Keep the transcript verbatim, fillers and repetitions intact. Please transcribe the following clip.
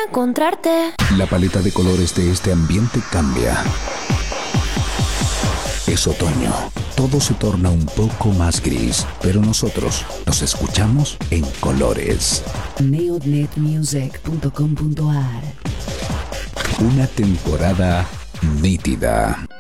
encontrarte. La paleta de colores de este ambiente cambia. Es otoño. Todo se torna un poco más gris, pero nosotros nos escuchamos en colores. neonet music punto com punto a r. Una temporada nítida.